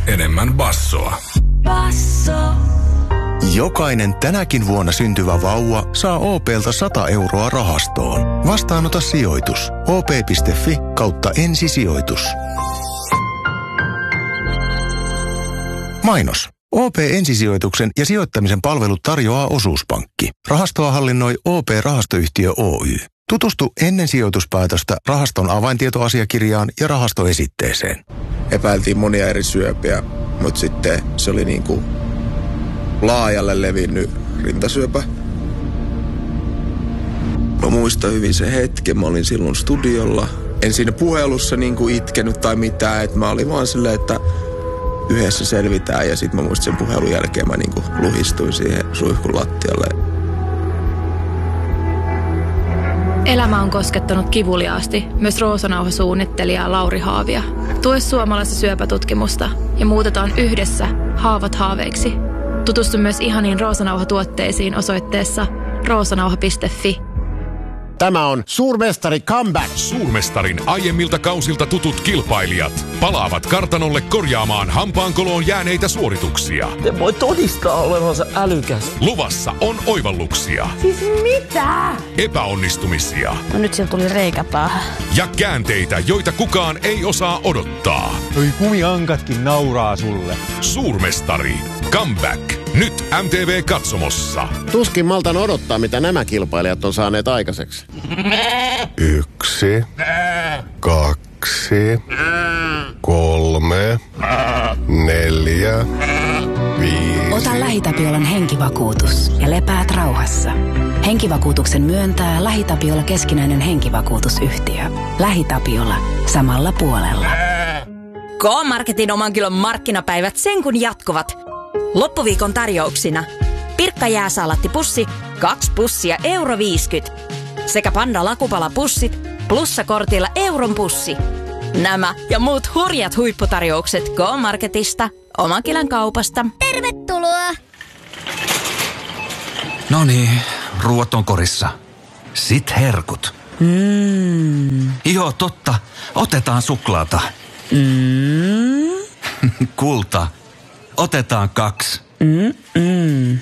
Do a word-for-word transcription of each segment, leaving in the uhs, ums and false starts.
enemmän bassoa. Basso. Jokainen tänäkin vuonna syntyvä vauva saa O P:ltä sata euroa rahastoon. Vastaanota sijoitus. O P piste F I kautta ensisijoitus. Mainos. O P ensisijoituksen ja sijoittamisen palvelut tarjoaa Osuuspankki. Rahastoa hallinnoi O P-rahastoyhtiö Oy. Tutustu ennen sijoituspäätöstä rahaston avaintietoasiakirjaan ja rahastoesitteeseen. Epäiltiin monia eri syöpiä, mutta sitten se oli niin kuin laajalle levinnyt rintasyöpä. Mä muistan hyvin sen hetken, mä olin silloin studiolla. En siinä puhelussa niin kuin itkenyt tai mitään, että mä olin vaan silleen, että yhdessä selvitään. Ja sitten mä muistin sen puhelun jälkeen mä niin kuin luhistuin siihen suihkun lattialle. Elämä on koskettanut kivuliaasti myös Roosanauha-suunnittelijaa Lauri Haavia. Tue suomalaista syöpätutkimusta ja muutetaan yhdessä haavat haaveiksi. Tutustu myös ihaniin Roosanauha-tuotteisiin osoitteessa roosanauha piste F I. Tämä on Suurmestari Comeback. Suurmestarin aiemmilta kausilta tutut kilpailijat palaavat kartanolle korjaamaan hampaankoloon jääneitä suorituksia. Te voi todistaa olevansa älykäs. Luvassa on oivalluksia. Siis mitä? Epäonnistumisia. No nyt sieltä tuli reikä päähän. Ja käänteitä, joita kukaan ei osaa odottaa. Noi kumiankatkin nauraa sulle. Suurmestari. Comeback. Nyt M T V-katsomossa. Tuskin maltan odottaa, mitä nämä kilpailijat on saaneet aikaiseksi. Yksi, kaksi, kolme, neljä, viisi. Ota LähiTapiolan henkivakuutus ja lepäät rauhassa. Henkivakuutuksen myöntää LähiTapiola keskinäinen henkivakuutusyhtiö. LähiTapiola. Samalla puolella. K-Marketin oman kylän markkinapäivät sen kun jatkuvat. Loppuviikon tarjouksina Pirkka jääsaalattipussi, kaksi pussia euro viisikymmentä. Sekä Panda lakupalapussit plussakortilla euron pussi. Nämä ja muut hurjat huipputarjoukset K-Marketista, oman kylän kaupasta. Tervetuloa! Noniin, ruuat on korissa. Sit herkut. Mmm. Joo, totta. Otetaan suklaata. Mmm. Kulta. Otetaan kaksi. Mmm.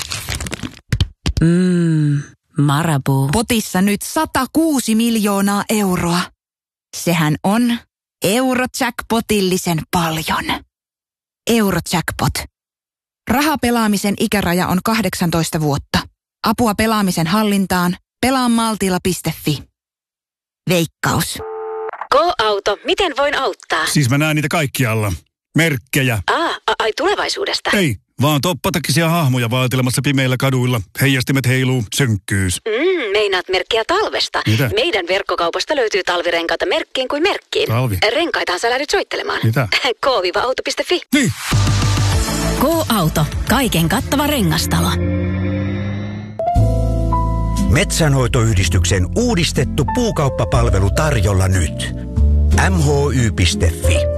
Mmm. Marabou. Potissa nyt sata kuusi miljoonaa euroa. Sehän on Eurojackpotillisen paljon. Eurojackpot. Rahapelaamisen ikäraja on kahdeksantoista vuotta. Apua pelaamisen hallintaan. pelaa maltilla piste Fi. Veikkaus. Go-auto, miten voin auttaa? Siis mä näen niitä kaikkialla. Merkkejä. Aa, a- ai tulevaisuudesta. Ei, vaan toppatakisia hahmoja vaeltelemassa pimeillä kaduilla. Heijastimet heiluu, synkkyys. Mm, meinaat merkkiä talvesta. Mitä? Meidän verkkokaupasta löytyy talvirenkaita merkkiin kuin merkkiin. Talvi? Renkaitahan sä lähdyt soittelemaan. Mitä? K auto piste Fi. Niin. K-auto. Kaiken kattava rengastalo. Metsänhoitoyhdistyksen uudistettu puukauppapalvelu tarjolla nyt. M H Y piste F I.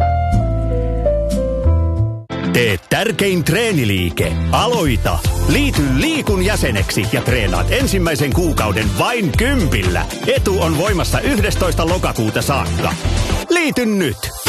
Tee tärkein treeniliike. Aloita! Liity Liikun jäseneksi ja treenaat ensimmäisen kuukauden vain kympillä. Etu on voimassa yhdestoista lokakuuta saakka. Liity nyt!